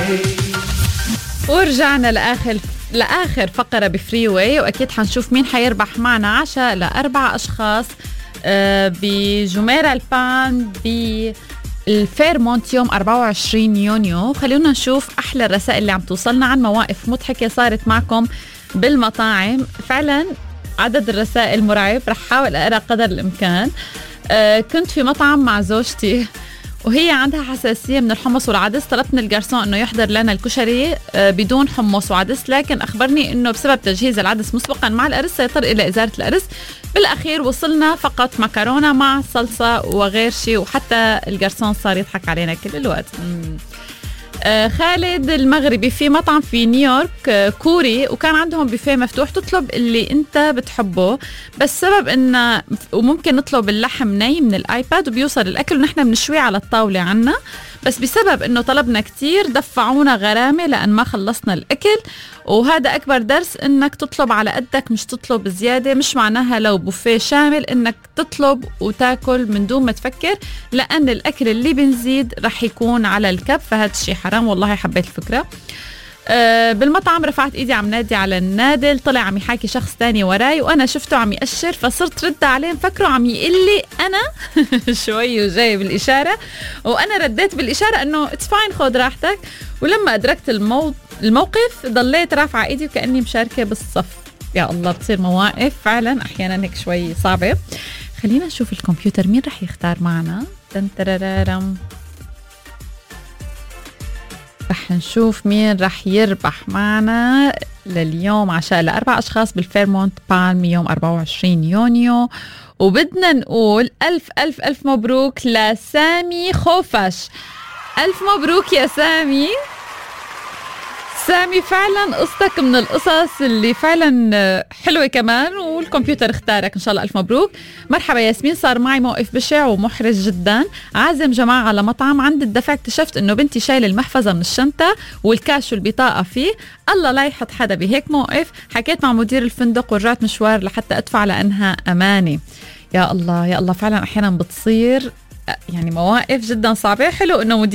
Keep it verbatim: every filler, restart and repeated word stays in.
ورجعنا لآخر لآخر فقرة بفري واي، وأكيد حنشوف مين حيربح معنا عشاء لأربع أشخاص بجميرة البان بالفيرمونت يوم أربعة وعشرين يونيو. خلونا نشوف أحلى الرسائل اللي عم توصلنا عن مواقف مضحكة صارت معكم بالمطاعم. فعلا عدد الرسائل مرعب، رح حاول أقرأ قدر الإمكان. أه كنت في مطعم مع زوجتي وهي عندها حساسية من الحمص والعدس، طلبت من الجرسون انه يحضر لنا الكشري بدون حمص وعدس، لكن اخبرني انه بسبب تجهيز العدس مسبقا مع الارز سيضطر الى ازالة الارز. بالاخير وصلنا فقط مكرونة مع صلصة وغير شيء، وحتى الجرسون صار يضحك علينا كل الوقت. آه خالد المغربي في مطعم في نيويورك آه كوري، وكان عندهم بوفيه مفتوح، تطلب اللي انت بتحبه، بس سبب انه وممكن نطلب اللحم ني من الايباد وبيوصل الاكل ونحن بنشويه على الطاولة عنا، بس بسبب انه طلبنا كتير دفعونا غرامة لان ما خلصنا الاكل. وهذا اكبر درس، انك تطلب على قدك مش تطلب زيادة. مش معناها لو بوفيه شامل انك تطلب وتاكل من دون ما تفكر، لان الاكل اللي بنزيد رح يكون على الكب، فهذا الشيء حرام. والله حبيت الفكرة. أه بالمطعم رفعت ايدي عم نادي على النادل، طلع عم يحاكي شخص تاني وراي وانا شفته عم يأشر، فصرت رد عليه مفكره عم يقول لي انا شوي وجاي بالاشاره، وانا رديت بالاشاره انه اتس فاين خذ راحتك. ولما ادركت المو... الموقف ضليت رافعه ايدي وكاني مشاركه بالصف. يا الله، بتصير مواقف فعلا احيانا هيك شوي صعبه. خلينا نشوف الكمبيوتر مين رح يختار معنا. تنترررم. رح نشوف مين رح يربح معنا لليوم عشاء لأربع أشخاص بالفيرمونت بالم يوم أربعة وعشرين يونيو. وبدنا نقول ألف ألف ألف مبروك لسامي خوفش. ألف مبروك يا سامي. سامي فعلا قصتك من القصص اللي فعلا حلوة كمان، والكمبيوتر اختارك إن شاء الله. ألف مبروك. مرحبا ياسمين، صار معي موقف بشع ومحرج جدا. عازم جماعة على مطعم، عند الدفع اكتشفت إنه بنتي شايل المحفظة من الشنطة والكاش والبطاقة فيه. الله لا يحط حدا بهيك موقف. حكيت مع مدير الفندق ورجعت مشوار لحتى أدفع لأنها أماني. يا الله يا الله، فعلا أحيانا بتصير يعني مواقف جدا صعبة. حلو إنه مدير